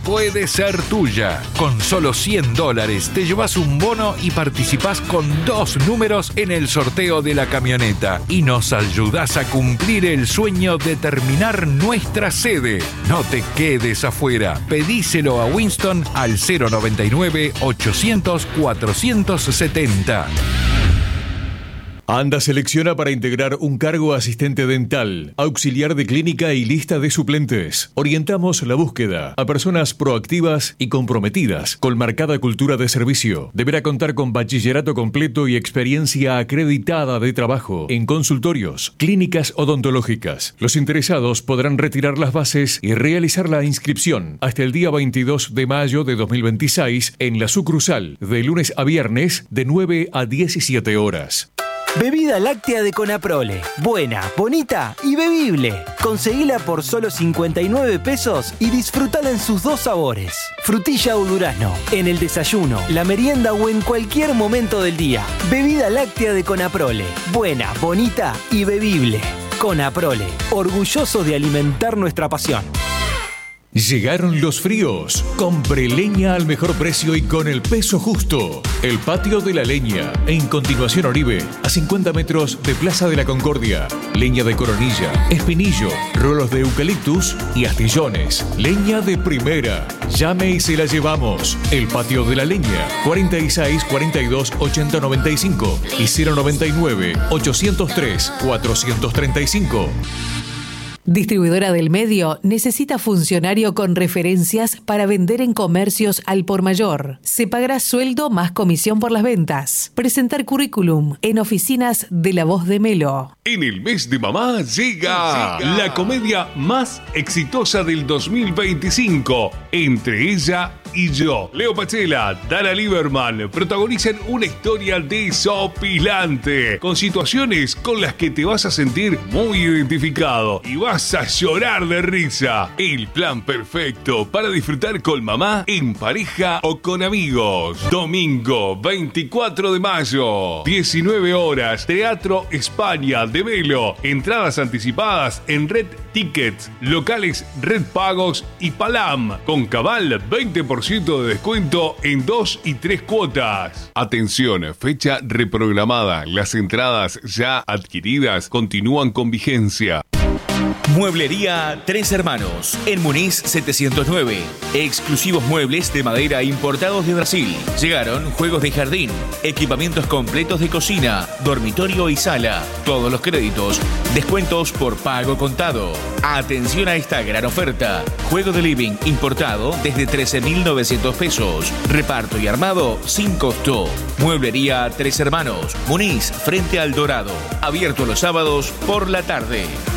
puede ser tuya. Con solo $100 te llevas un bono y participás con 2 números en el sorteo de la camioneta. Y nos ayudás a cumplir el sueño de terminar nuestra sede. No te quedes afuera. Pedíselo a Winston al 099 800 470. ANDA selecciona para integrar un cargo asistente dental, auxiliar de clínica y lista de suplentes. Orientamos la búsqueda a personas proactivas y comprometidas, con marcada cultura de servicio. Deberá contar con bachillerato completo y experiencia acreditada de trabajo en consultorios, clínicas odontológicas. Los interesados podrán retirar las bases y realizar la inscripción hasta el día 22 de mayo de 2026 en la sucursal, de lunes a viernes, de 9 a 17 horas. Bebida láctea de Conaprole. Buena, bonita y bebible. Conseguila por solo 59 pesos y disfrutala en sus 2 sabores. Frutilla o durazno. En el desayuno, la merienda o en cualquier momento del día. Bebida láctea de Conaprole. Buena, bonita y bebible. Conaprole. Orgulloso de alimentar nuestra pasión. Llegaron los fríos. Compre leña al mejor precio y con el peso justo. El Patio de la Leña, en Continuación Oribe, a 50 metros de Plaza de la Concordia. Leña de coronilla, espinillo, rolos de eucaliptus y astillones. Leña de primera. Llame y se la llevamos. El Patio de la Leña, 46 42 80 95 y 099 803 435. Distribuidora del Medio necesita funcionario con referencias para vender en comercios al por mayor. Se pagará sueldo más comisión por las ventas. Presentar currículum en oficinas de La Voz de Melo. En el mes de mamá llega la comedia más exitosa del 2025, Entre ella y yo. Leo Pachela, Dana Lieberman protagonizan una historia desopilante, con situaciones con las que te vas a sentir muy identificado y vas a llorar de risa. El plan perfecto para disfrutar con mamá, en pareja o con amigos. Domingo 24 de mayo, 19 horas, Teatro España de Melo. Entradas anticipadas en Red Tickets, locales Red Pagos y Palam, con cabal 20% de descuento en 2 y 3 cuotas. Atención, fecha reprogramada. Las entradas ya adquiridas continúan con vigencia. Mueblería Tres Hermanos, en Muniz 709. Exclusivos muebles de madera importados de Brasil. Llegaron juegos de jardín, equipamientos completos de cocina, dormitorio y sala. Todos los créditos, descuentos por pago contado. Atención a esta gran oferta. Juego de living importado desde 13.900 pesos. Reparto y armado sin costo. Mueblería Tres Hermanos, Muniz frente al Dorado. Abierto los sábados por la tarde.